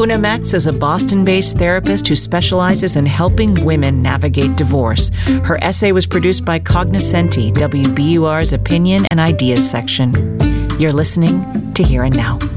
Una Metz is a Boston-based therapist who specializes in helping women navigate divorce. Her essay was produced by Cognoscenti, WBUR's opinion and ideas section. You're listening to Here and Now.